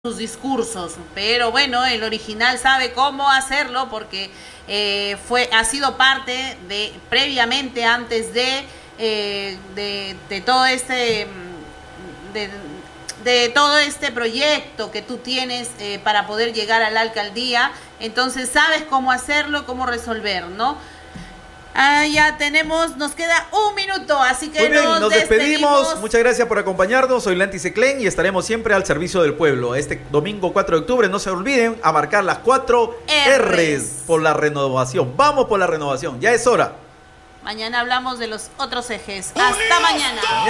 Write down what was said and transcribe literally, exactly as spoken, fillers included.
sus discursos, pero bueno, el original sabe cómo hacerlo porque eh, fue, ha sido parte de, previamente, antes de, eh, de, de todo este, de, de todo este proyecto que tú tienes eh, para poder llegar a la alcaldía, entonces sabes cómo hacerlo, cómo resolver, ¿no? Ah, ya tenemos, nos queda un minuto, así que Muy bien, nos, nos despedimos. despedimos. Muchas gracias por acompañarnos. Soy Lanti Seclen y estaremos siempre al servicio del pueblo. Este domingo cuatro de octubre, no se olviden a marcar las cuatro R's por la renovación. Vamos por la renovación, ya es hora. Mañana hablamos de los otros ejes. Hasta mañana.